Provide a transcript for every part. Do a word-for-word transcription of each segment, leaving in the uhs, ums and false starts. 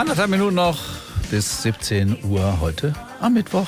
Anderthalb Minuten noch bis siebzehn Uhr heute am Mittwoch.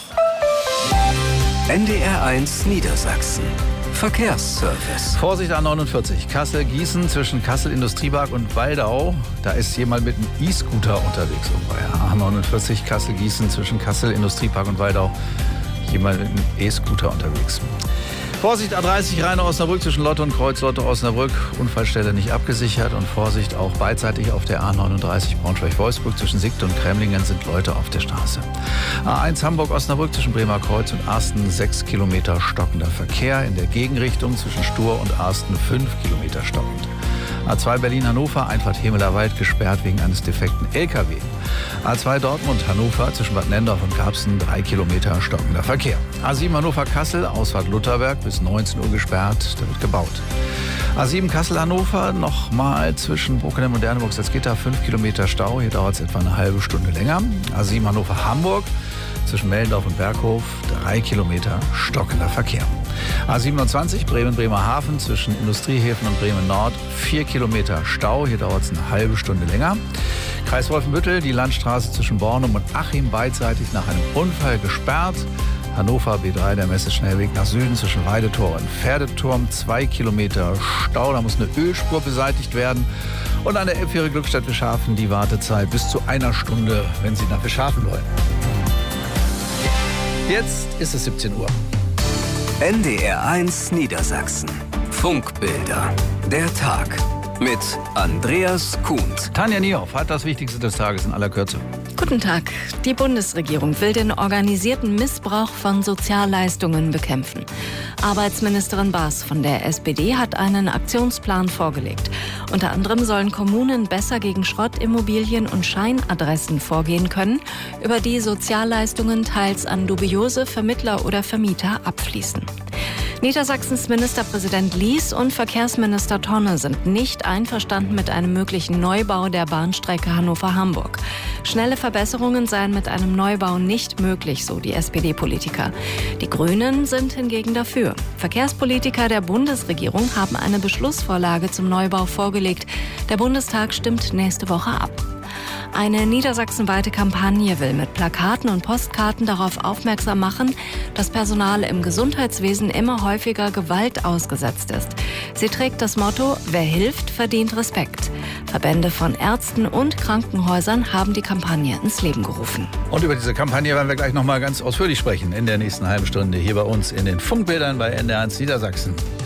N D R eins Niedersachsen. Verkehrsservice. Vorsicht A neunundvierzig, Kassel-Gießen zwischen Kassel-Industriepark und Waldau. Da ist jemand mit einem E-Scooter unterwegs. Oh, A neunundvierzig, Kassel-Gießen zwischen Kassel-Industriepark und Waldau. Jemand mit einem E-Scooter unterwegs. Vorsicht A dreißig, Rheine-Osnabrück zwischen Lotte und Kreuz-Lotte-Osnabrück. Unfallstelle nicht abgesichert. Und Vorsicht auch beidseitig auf der A neununddreißig Braunschweig-Wolfsburg zwischen Siegte und Kremlingen sind Leute auf der Straße. A eins Hamburg-Osnabrück zwischen Bremer Kreuz und Arsten sechs Kilometer stockender Verkehr. In der Gegenrichtung zwischen Stur und Arsten fünf Kilometer stockend. A zwei Berlin-Hannover, Einfahrt Hemelerwald gesperrt wegen eines defekten L K W. A zwei Dortmund-Hannover zwischen Bad Nendorf und Garbsen drei Kilometer stockender Verkehr. A sieben Hannover-Kassel, Ausfahrt Lutherberg bis neunzehn Uhr gesperrt, da wird gebaut. A sieben Kassel-Hannover, nochmal zwischen Brockenem und Derneburg-Salzgitter fünf Kilometer Stau, hier dauert es etwa eine halbe Stunde länger. A sieben Hannover-Hamburg zwischen Mellendorf und Berghof drei Kilometer stockender Verkehr. A siebenundzwanzig Bremen-Bremerhaven zwischen Industriehäfen und Bremen-Nord vier Kilometer Stau, hier dauert es eine halbe Stunde länger. Kreis Wolfenbüttel, die Landstraße zwischen Bornum und Achim beidseitig nach einem Unfall gesperrt. Hannover B drei, der Messeschnellweg nach Süden zwischen Weidetor und Pferdeturm, zwei Kilometer Stau, da muss eine Ölspur beseitigt werden. Und an der Elbfähre Glückstadt-Wischhafen die Wartezeit bis zu einer Stunde, wenn Sie nach Wischhafen wollen. Jetzt ist es siebzehn Uhr. N D R eins Niedersachsen. Funkbilder. Der Tag. Mit Andreas Kuhnt. Tanja Niehoff hat das Wichtigste des Tages in aller Kürze. Guten Tag. Die Bundesregierung will den organisierten Missbrauch von Sozialleistungen bekämpfen. Arbeitsministerin Baas von der S P D hat einen Aktionsplan vorgelegt. Unter anderem sollen Kommunen besser gegen Schrottimmobilien und Scheinadressen vorgehen können, über die Sozialleistungen teils an dubiose Vermittler oder Vermieter abfließen. Niedersachsens Ministerpräsident Lies und Verkehrsminister Tonne sind nicht einverstanden mit einem möglichen Neubau der Bahnstrecke Hannover-Hamburg. Schnelle Verbesserungen seien mit einem Neubau nicht möglich, so die S P D-Politiker. Die Grünen sind hingegen dafür. Verkehrspolitiker der Bundesregierung haben eine Beschlussvorlage zum Neubau vorgelegt. Der Bundestag stimmt nächste Woche ab. Eine niedersachsenweite Kampagne will mit Plakaten und Postkarten darauf aufmerksam machen, dass Personal im Gesundheitswesen immer häufiger Gewalt ausgesetzt ist. Sie trägt das Motto: Wer hilft, verdient Respekt. Verbände von Ärzten und Krankenhäusern haben die Kampagne ins Leben gerufen. Und über diese Kampagne werden wir gleich noch mal ganz ausführlich sprechen in der nächsten halben Stunde hier bei uns in den Funkbildern bei N D R eins Niedersachsen.